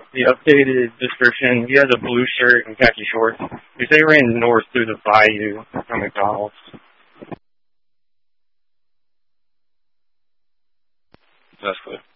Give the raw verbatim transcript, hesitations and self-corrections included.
the updated description. He has a blue shirt and khaki shorts. He said he ran north through the bayou from McDonald's. That's good.